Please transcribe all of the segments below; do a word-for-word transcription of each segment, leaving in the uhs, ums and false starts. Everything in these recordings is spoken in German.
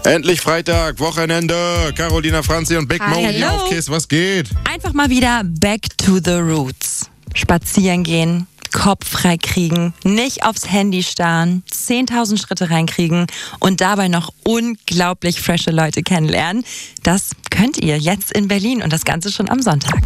Endlich Freitag, Wochenende. Carolina Franzi und Big Mo hier auf Kiss. Was geht? Einfach mal wieder back to the roots. Spazieren gehen, Kopf frei kriegen, nicht aufs Handy starren, zehntausend Schritte reinkriegen und dabei noch unglaublich frische Leute kennenlernen. Das könnt ihr jetzt in Berlin und das Ganze schon am Sonntag.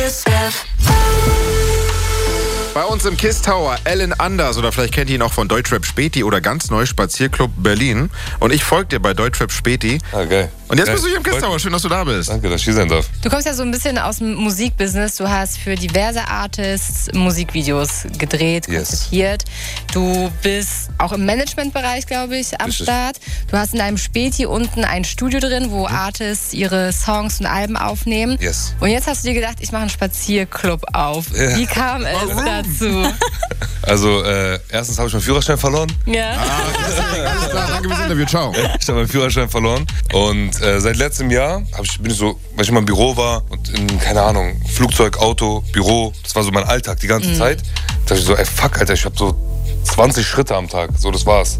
Bei uns im Kiss Tower, Ellen Anders, oder vielleicht kennt ihr ihn auch von Deutschrap Späti oder ganz neu Spazierclub Berlin. Und ich folge dir bei Deutschrap Späti. Ah, geil. Und jetzt geil. bist du hier im Kiss Tower. Schön, dass du da bist. Danke, dass ich hier sein darf. Du kommst ja so ein bisschen aus dem Musikbusiness. Du hast für diverse Artists Musikvideos gedreht, konzipiert. Yes. Du bist auch im Managementbereich, glaube ich, am Richtig. Start. Du hast in deinem Späti unten ein Studio drin, wo mhm. Artists ihre Songs und Alben aufnehmen. Yes. Und jetzt hast du dir gedacht, ich mache einen Spazierclub auf. Ja. Wie kam es Warum? dazu? Also, äh, erstens habe ich meinen Führerschein verloren. Ja. Ah, klar, danke fürs Interview, ciao. Ich habe meinen Führerschein verloren. Und äh, seit letztem Jahr hab ich, bin ich so, weil ich immer im Büro war und in, keine Ahnung, Flugzeug, Auto, Büro, das war so mein Alltag die ganze mhm. Zeit. Da dachte ich so, ey, fuck, Alter, ich habe so zwanzig Schritte am Tag. So, das war's.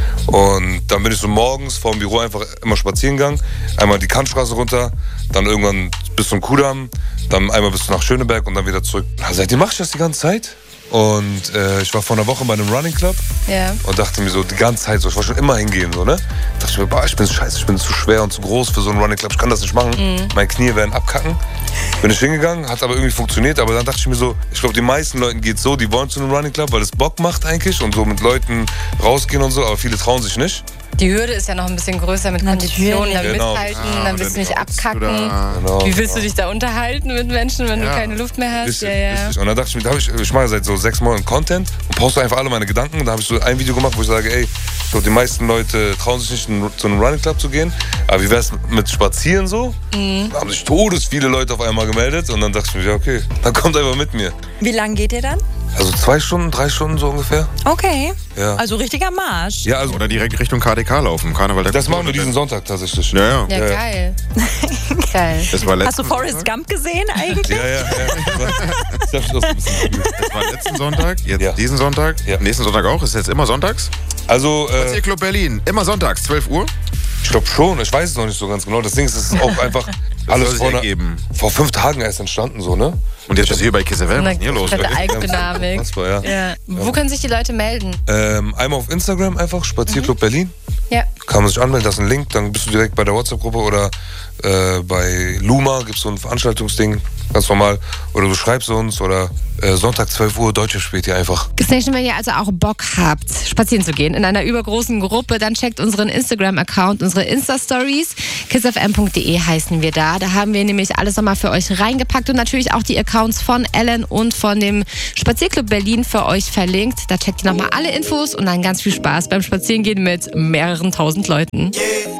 Und dann bin ich so morgens vor dem Büro einfach immer spazieren gegangen. Einmal die Kantstraße runter, dann irgendwann bis zum Kudamm, dann einmal bis nach Schöneberg und dann wieder zurück. Seitdem mache ich das die ganze Zeit. Und äh, ich war vor einer Woche bei einem Running Club ja. und dachte mir so die ganze Zeit so, ich wollte schon immer hingehen, so, ne? Dachte ich mir, boah, ich bin scheiße, ich bin zu schwer und zu groß für so einen Running Club, ich kann das nicht machen. Mhm. Meine Knie werden abkacken. Bin ich hingegangen, hat aber irgendwie funktioniert, aber dann dachte ich mir so, ich glaube, die meisten Leuten geht's so, die wollen zu einem Running Club, weil es Bock macht eigentlich und so mit Leuten rausgehen und so, aber viele trauen sich nicht. Die Hürde ist ja noch ein bisschen größer mit Konditionen, dann genau. mithalten, ah, dann willst du nicht abkacken. Genau, Wie willst genau. du dich da unterhalten mit Menschen, wenn ja. du keine Luft mehr hast? Richtig, ja, ja. richtig. Und dann dachte ich mir, da hab ich, ich mache seit so sechs Monaten Content und poste einfach alle meine Gedanken. Und da habe ich so ein Video gemacht, wo ich sage, ey, ich glaube, die meisten Leute trauen sich nicht, zu einem Running Club zu gehen. Aber wie wäre es mit Spazieren so? Mhm. Da haben sich todes viele Leute auf einmal gemeldet. Und dann dachte ich mir, ja, okay, dann kommt einfach mit mir. Wie lange geht ihr dann? Also zwei Stunden, drei Stunden so ungefähr. Okay. Ja. Also richtiger Marsch. Ja, also Oder direkt Richtung K D K laufen. Karneval der Das machen wir diesen Sonntag tatsächlich. Ja, ja. Ja, ja, geil. geil. Das war Hast du Forrest Gump gesehen eigentlich? Ja, ja, ja. Das, das, das, das war letzten Sonntag, jetzt ja. diesen Sonntag, ja. nächsten Sonntag auch. Ist jetzt immer sonntags? Also, äh, Spazierclub Berlin, immer sonntags, zwölf Uhr? Ich glaube schon, ich weiß es noch nicht so ganz genau. Das Ding ist, es ist auch einfach alles vor, einer, vor fünf Tagen erst entstanden, so, ne? Und jetzt ist hier bei Kiss F M, was ist hier los? Eigendynamik. Ja. Ja. Wo können sich die Leute melden? Ähm, einmal auf Instagram einfach, Spazierclub mhm. Berlin. Ja. Kann man sich anmelden, da ist ein Link, dann bist du direkt bei der WhatsApp-Gruppe oder äh, bei Luma gibt es so ein Veranstaltungsding, ganz normal. Oder du schreibst uns oder äh, Sonntag zwölf Uhr, Deutsche Späti einfach. Kiss Nation, wenn ihr also auch Bock habt, spazieren zu gehen in einer übergroßen Gruppe, dann checkt unseren Instagram-Account, unsere Insta-Stories. kiss f m punkt d e heißen wir da. Da haben wir nämlich alles nochmal für euch reingepackt und natürlich auch die Accounts von Ellen und von dem Spazierclub Berlin für euch verlinkt. Da checkt ihr nochmal alle Infos und dann ganz viel Spaß beim Spazierengehen mit mehreren tausend Leuten. Yeah.